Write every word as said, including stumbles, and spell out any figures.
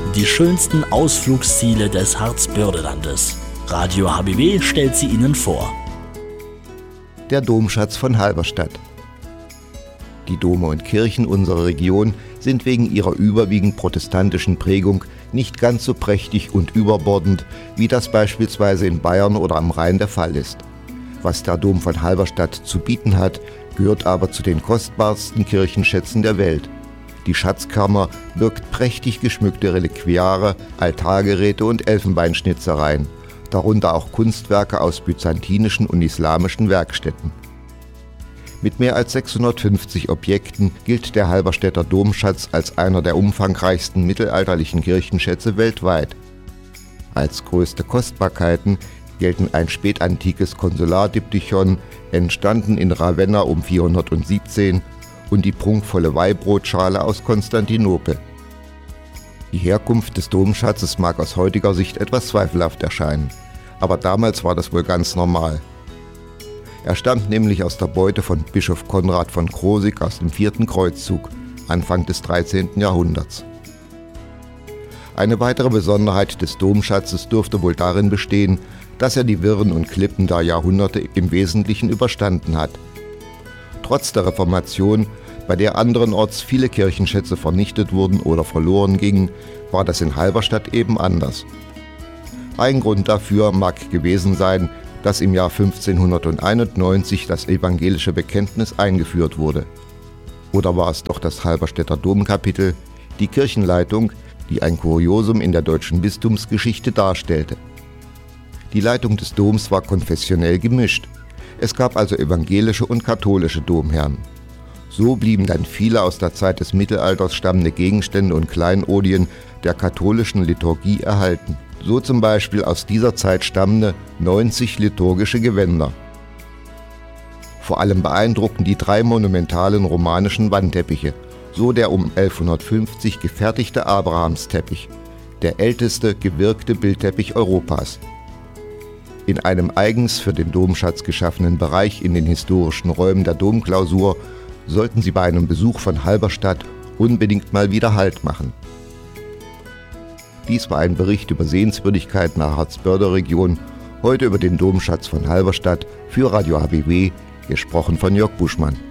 die schönsten Ausflugsziele des Harzbördelandes. Radio H B W stellt sie Ihnen vor. Der Domschatz von Halberstadt. Die Dome und Kirchen unserer Region sind wegen ihrer überwiegend protestantischen Prägung nicht ganz so prächtig und überbordend, wie das beispielsweise in Bayern oder am Rhein der Fall ist. Was der Dom von Halberstadt zu bieten hat, gehört aber zu den kostbarsten Kirchenschätzen der Welt. Die Schatzkammer birgt prächtig geschmückte Reliquiare, Altargeräte und Elfenbeinschnitzereien, darunter auch Kunstwerke aus byzantinischen und islamischen Werkstätten. Mit mehr als sechshundertfünfzig Objekten gilt der Halberstädter Domschatz als einer der umfangreichsten mittelalterlichen Kirchenschätze weltweit. Als größte Kostbarkeiten gelten ein spätantikes Konsulardiptychon, entstanden in Ravenna um vierhundertsiebzehn, und die prunkvolle Weihbrotschale aus Konstantinopel. Die Herkunft des Domschatzes mag aus heutiger Sicht etwas zweifelhaft erscheinen, aber damals war das wohl ganz normal. Er stammt nämlich aus der Beute von Bischof Konrad von Krosigk aus dem vierten Kreuzzug, Anfang des dreizehnten Jahrhunderts. Eine weitere Besonderheit des Domschatzes dürfte wohl darin bestehen, dass er die Wirren und Klippen der Jahrhunderte im Wesentlichen überstanden hat. Trotz der Reformation, bei der anderenorts viele Kirchenschätze vernichtet wurden oder verloren gingen, war das in Halberstadt eben anders. Ein Grund dafür mag gewesen sein, dass im Jahr fünfzehnhunderteinundneunzig das evangelische Bekenntnis eingeführt wurde. Oder war es doch das Halberstädter Domkapitel, die Kirchenleitung, die ein Kuriosum in der deutschen Bistumsgeschichte darstellte. Die Leitung des Doms war konfessionell gemischt. Es gab also evangelische und katholische Domherren. So blieben dann viele aus der Zeit des Mittelalters stammende Gegenstände und Kleinodien der katholischen Liturgie erhalten. So zum Beispiel aus dieser Zeit stammende neunzig liturgische Gewänder. Vor allem beeindruckten die drei monumentalen romanischen Wandteppiche, so der um elfhundertfünfzig gefertigte Abrahamsteppich, der älteste gewirkte Bildteppich Europas. In einem eigens für den Domschatz geschaffenen Bereich in den historischen Räumen der Domklausur sollten Sie bei einem Besuch von Halberstadt unbedingt mal wieder Halt machen. Dies war ein Bericht über Sehenswürdigkeiten der Harzbörder-Region, heute über den Domschatz von Halberstadt für Radio H B W, gesprochen von Jörg Buschmann.